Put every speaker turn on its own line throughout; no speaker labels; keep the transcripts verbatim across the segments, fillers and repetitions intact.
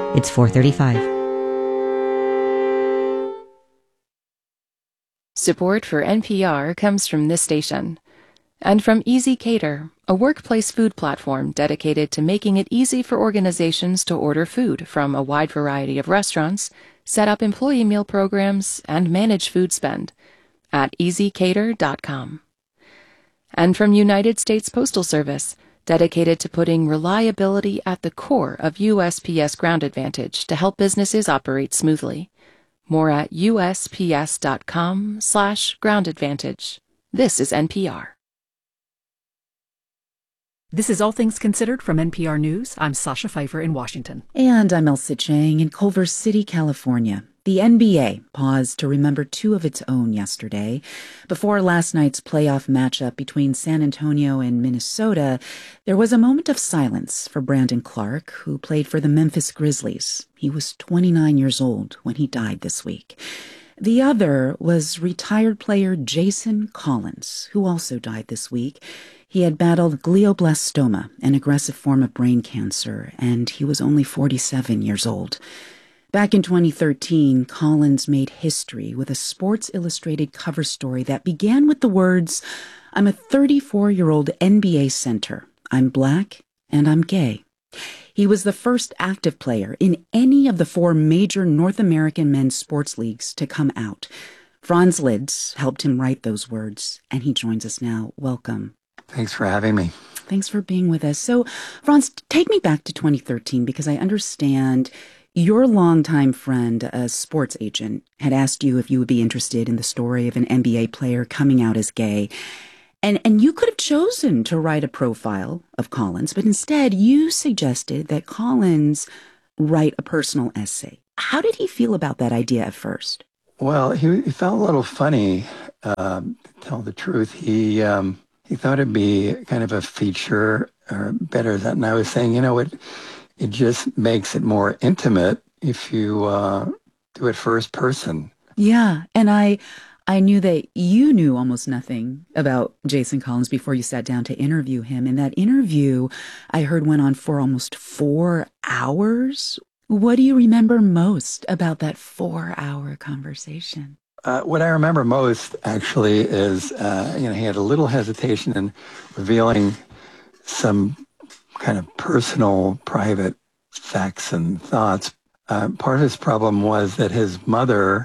It's four thirty-five.
Support for N P R comes from this station and from Easy Cater, a workplace food platform dedicated to making it easy for organizations to order food from a wide variety of restaurants, set up employee meal programs, and manage food spend at easy cater dot com. And from United States Postal Service, dedicated to putting reliability at the core of U S P S Ground Advantage to help businesses operate smoothly. More at U S P S dot com slash ground advantage. This is N P R.
This is All Things Considered from N P R News. I'm Sasha Pfeiffer in Washington.
And I'm Elsa Chang in Culver City, California. The N B A paused to remember two of its own yesterday. Before last night's playoff matchup between San Antonio and Minnesota, there was a moment of silence for Brandon Clarke, who played for the Memphis Grizzlies. He was twenty-nine years old when he died this week. The other was retired player Jason Collins, who also died this week. He had battled glioblastoma, an aggressive form of brain cancer, and he was only forty-seven years old. Back in twenty thirteen, Collins made history with a Sports Illustrated cover story that began with the words, "I'm a thirty-four-year-old N B A center. I'm black and I'm gay." He was the first active player in any of the four major North American men's sports leagues to come out. Franz Lids helped him write those words, and he joins us now. Welcome.
Thanks for having me.
Thanks for being with us. So, Franz, take me back to twenty thirteen, because I understand your longtime friend, a sports agent, had asked you if you would be interested in the story of an N B A player coming out as gay. And and you could have chosen to write a profile of Collins, but instead you suggested that Collins write a personal essay. How did he feel about that idea at first?
Well, he, he felt a little funny, um, to tell the truth. He um, he thought it'd be kind of a feature, or better than I was saying, you know, it, it just makes it more intimate if you uh, do it first person.
Yeah, and I... I knew that you knew almost nothing about Jason Collins before you sat down to interview him. And that interview, I heard, went on for almost four hours. What do you remember most about that four-hour conversation?
Uh, what I remember most, actually, is uh, you know he had a little hesitation in revealing some kind of personal, private facts and thoughts. Uh, part of his problem was that his mother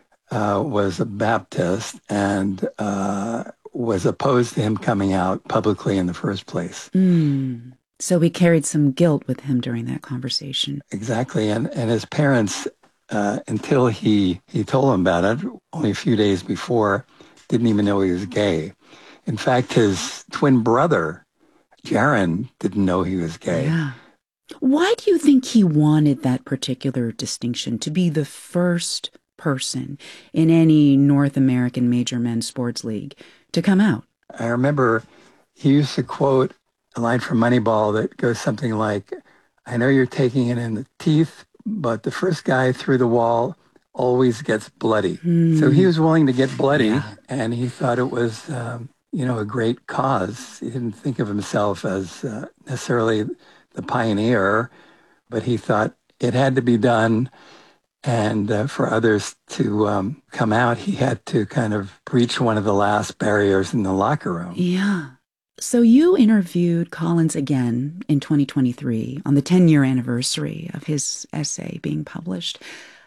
Uh, was a Baptist and uh, was opposed to him coming out publicly in the first place.
Mm. So he carried some guilt with him during that conversation.
Exactly. And and his parents, uh, until he, he told them about it, only a few days before, didn't even know he was gay. In fact, his twin brother, Jaron, didn't know he was gay.
Yeah. Why do you think he wanted that particular distinction, to be the first person in any North American major men's sports league to come out?
I remember he used to quote a line from Moneyball that goes something like, "I know you're taking it in the teeth, but the first guy through the wall always gets bloody." Mm. So he was willing to get bloody, yeah. And he thought it was, um, you know, a great cause. He didn't think of himself as uh, necessarily the pioneer, but he thought it had to be done. And uh, for others to um, come out, he had to kind of breach one of the last barriers in the locker room.
Yeah. So you interviewed Collins again in twenty twenty-three on the ten-year anniversary of his essay being published.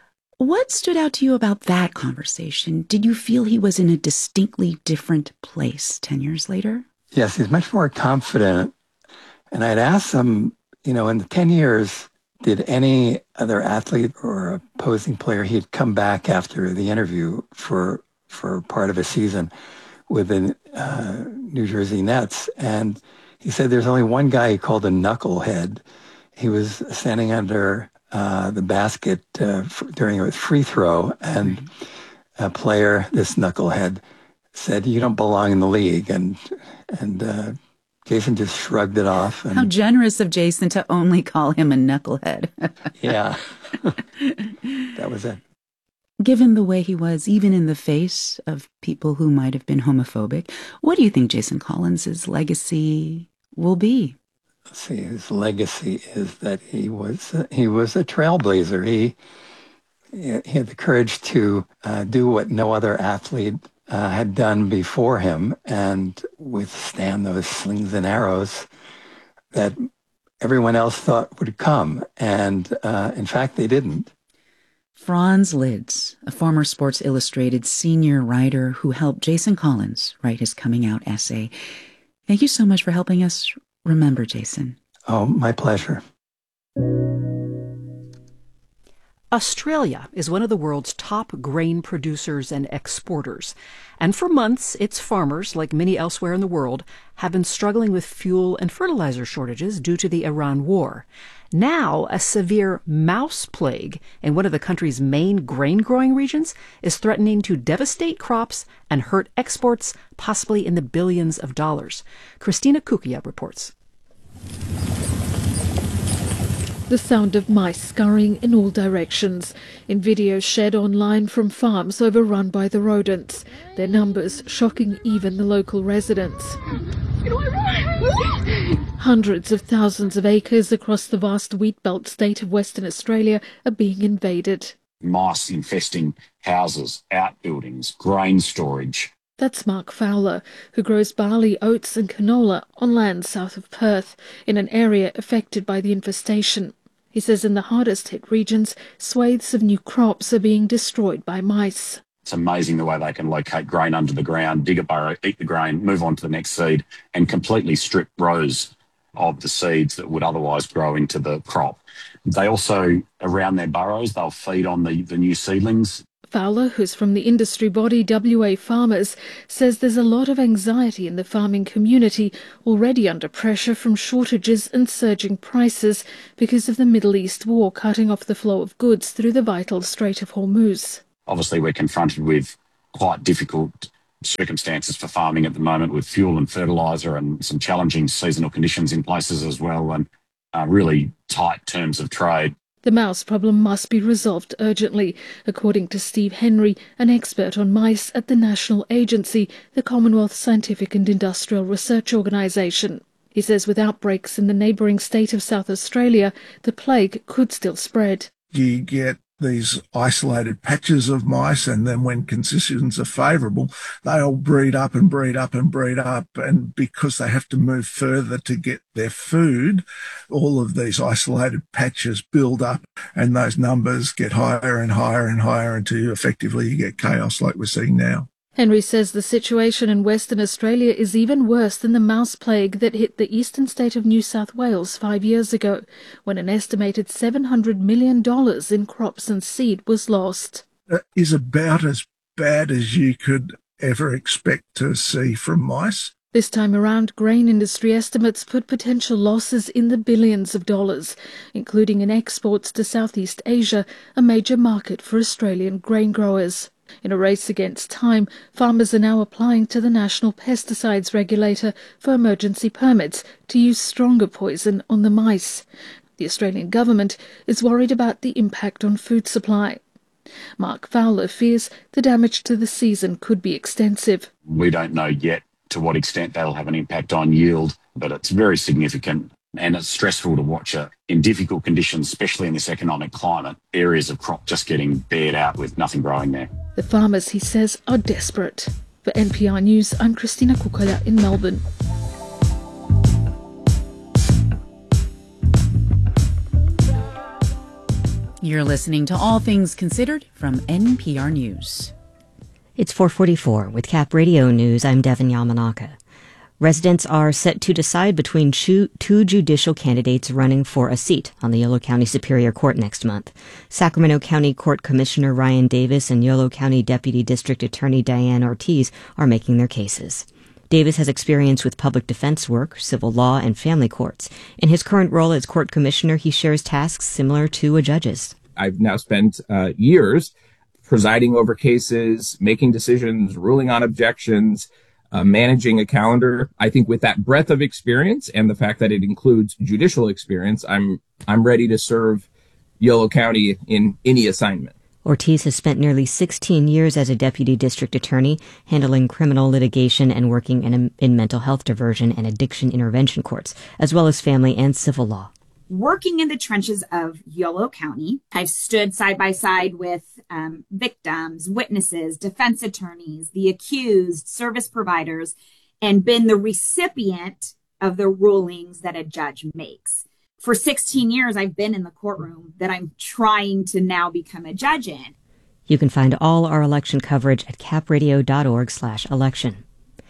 What stood out to you about that conversation? Did you feel he was in a distinctly different place ten years later?
Yes, he's much more confident. And I'd asked him, you know, in the ten years, did any other athlete or opposing player, he'd come back after the interview for for part of a season with the uh, New Jersey Nets. And he said there's only one guy he called a knucklehead. He was standing under uh, the basket uh, f- during a free throw, and a player, this knucklehead, said, "You don't belong in the league." And, and uh, Jason just shrugged it off. And,
how generous of Jason to only call him a knucklehead.
Yeah, that was it.
Given the way he was, even in the face of people who might have been homophobic, what do you think Jason Collins' legacy will be?
let's see, his legacy is that he was uh, he was a trailblazer. He he had the courage to uh, do what no other athlete uh, had done before him and withstand those slings and arrows that everyone else thought would come. And uh, in fact, they didn't.
Franz Lids, a former Sports Illustrated senior writer who helped Jason Collins write his coming out essay. Thank you so much for helping us remember Jason.
Oh, my pleasure.
Australia is one of the world's top grain producers and exporters. And for months, its farmers, like many elsewhere in the world, have been struggling with fuel and fertilizer shortages due to the Iran war. Now, a severe mouse plague in one of the country's main grain-growing regions is threatening to devastate crops and hurt exports, possibly in the billions of dollars. Christina Kukia reports.
The sound of mice scurrying in all directions, in videos shared online from farms overrun by the rodents, their numbers shocking even the local residents. Hundreds of thousands of acres across the vast wheat belt state of Western Australia are being invaded.
Mice infesting houses, outbuildings, grain storage.
That's Mark Fowler, who grows barley, oats and canola on land south of Perth, in an area affected by the infestation. He says in the hardest hit regions, swathes of new crops are being destroyed by mice.
It's amazing the way they can locate grain under the ground, dig a burrow, eat the grain, move on to the next seed, and completely strip rows of the seeds that would otherwise grow into the crop. They also, around their burrows, they'll feed on the, the new seedlings.
Fowler, who's from the industry body W A Farmers, says there's a lot of anxiety in the farming community, already under pressure from shortages and surging prices because of the Middle East war cutting off the flow of goods through the vital Strait of Hormuz.
Obviously, we're confronted with quite difficult circumstances for farming at the moment, with fuel and fertiliser and some challenging seasonal conditions in places as well, and uh, really tight terms of trade.
The mouse problem must be resolved urgently, according to Steve Henry, an expert on mice at the National Agency, the Commonwealth Scientific and Industrial Research Organisation. He says with outbreaks in the neighbouring state of South Australia, the plague could still spread.
You get these isolated patches of mice, and then when conditions are favourable, they all breed up and breed up and breed up. And because they have to move further to get their food, all of these isolated patches build up, and those numbers get higher and higher and higher until effectively you get chaos like we're seeing now.
Henry says the situation in Western Australia is even worse than the mouse plague that hit the eastern state of New South Wales five years ago, when an estimated seven hundred million dollars in crops and seed was lost.
That is about as bad as you could ever expect to see from mice.
This time around, grain industry estimates put potential losses in the billions of dollars, including in exports to Southeast Asia, a major market for Australian grain growers. In a race against time, farmers are now applying to the National Pesticides Regulator for emergency permits to use stronger poison on the mice. The Australian government is worried about the impact on food supply. Mark Fowler fears the damage to the season could be extensive.
We don't know yet to what extent that'll have an impact on yield, but it's very significant. And it's stressful to watch it in difficult conditions, especially in this economic climate, areas of crop just getting bared out with nothing growing there.
The farmers, he says, are desperate. For N P R News, I'm Christina Kukoya in Melbourne.
You're listening to All Things Considered from N P R News.
It's four forty-four. With Cap Radio News, I'm Devin Yamanaka. Residents are set to decide between two judicial candidates running for a seat on the Yolo County Superior Court next month. Sacramento County Court Commissioner Ryan Davis and Yolo County Deputy District Attorney Diane Ortiz are making their cases. Davis has experience with public defense work, civil law, and family courts. In his current role as court commissioner, he shares tasks similar to a judge's.
I've now spent uh, years presiding over cases, making decisions, ruling on objections, Uh, managing a calendar. I think with that breadth of experience and the fact that it includes judicial experience, I'm I'm ready to serve Yolo County in any assignment.
Ortiz has spent nearly sixteen years as a deputy district attorney, handling criminal litigation and working in, in mental health diversion and addiction intervention courts, as well as family and civil law.
Working in the trenches of Yolo County, I've stood side by side with um, victims, witnesses, defense attorneys, the accused, service providers, and been the recipient of the rulings that a judge makes. For sixteen years, I've been in the courtroom that I'm trying to now become a judge in.
You can find all our election coverage at capradio.org slash election.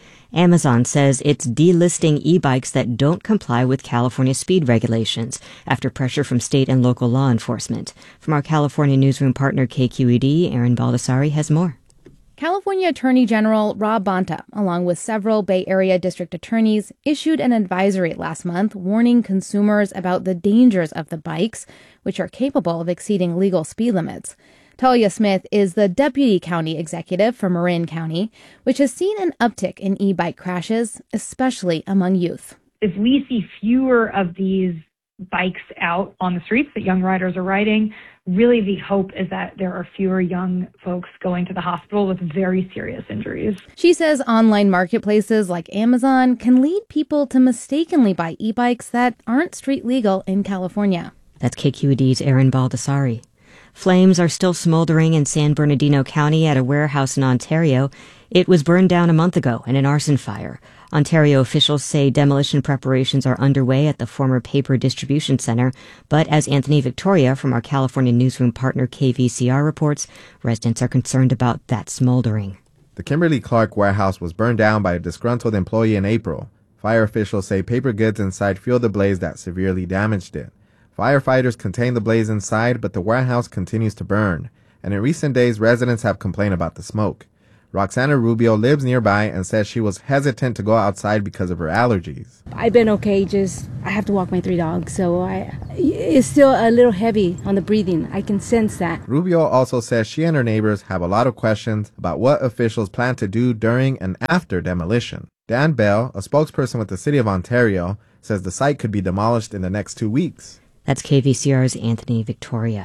Amazon says it's delisting e-bikes that don't comply with California speed regulations after pressure from state and local law enforcement. From our California newsroom partner K Q E D, Erin Baldassari has more.
California Attorney General Rob Bonta, along with several Bay Area district attorneys, issued an advisory last month warning consumers about the dangers of the bikes, which are capable of exceeding legal speed limits. Talia Smith is the deputy county executive for Marin County, which has seen an uptick in e-bike crashes, especially among youth.
If we see fewer of these bikes out on the streets that young riders are riding, really the hope is that there are fewer young folks going to the hospital with very serious injuries.
She says online marketplaces like Amazon can lead people to mistakenly buy e-bikes that aren't street legal in California.
That's K Q E D's Erin Baldassari. Flames are still smoldering in San Bernardino County at a warehouse in Ontario. It was burned down a month ago in an arson fire. Ontario officials say demolition preparations are underway at the former paper distribution center, but as Anthony Victoria from our California newsroom partner K V C R reports, residents are concerned about that smoldering.
The Kimberly-Clark warehouse was burned down by a disgruntled employee in April. Fire officials say paper goods inside fueled the blaze that severely damaged it. Firefighters contained the blaze inside, but the warehouse continues to burn, and in recent days residents have complained about the smoke. Roxana Rubio lives nearby and says she was hesitant to go outside because of her allergies.
I've been okay, just I have to walk my three dogs, so I it's still a little heavy on the breathing. I can sense that.
Rubio also says she and her neighbors have a lot of questions about what officials plan to do during and after demolition. Dan Bell, a spokesperson with the City of Ontario, says the site could be demolished in the next two weeks.
That's K V C R's Anthony Victoria.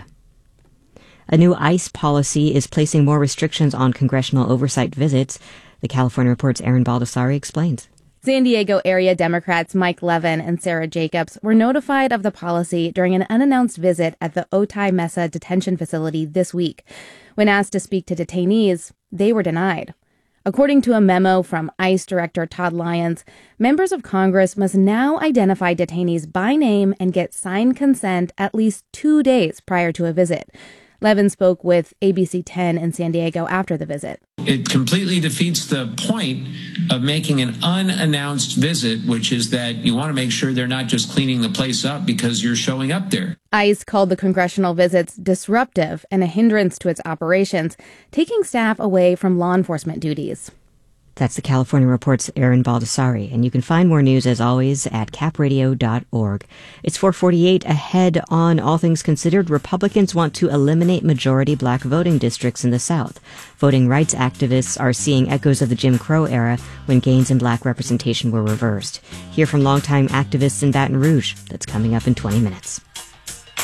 A new ICE policy is placing more restrictions on congressional oversight visits. The California Report's Erin Baldassari explains.
San Diego area Democrats Mike Levin and Sarah Jacobs were notified of the policy during an unannounced visit at the Otay Mesa detention facility this week. When asked to speak to detainees, they were denied. According to a memo from ICE Director Todd Lyons, members of Congress must now identify detainees by name and get signed consent at least two days prior to a visit. Levin spoke with A B C ten in San Diego after the visit.
It completely defeats the point of making an unannounced visit, which is that you want to make sure they're not just cleaning the place up because you're showing up there.
ICE called the congressional visits disruptive and a hindrance to its operations, taking staff away from law enforcement duties.
That's the California Report's Erin Baldassari, and you can find more news, as always, at cap radio dot org. It's four forty-eight. Ahead on All Things Considered, Republicans want to eliminate majority black voting districts in the South. Voting rights activists are seeing echoes of the Jim Crow era when gains in black representation were reversed. Hear from longtime activists in Baton Rouge. That's coming up in twenty minutes.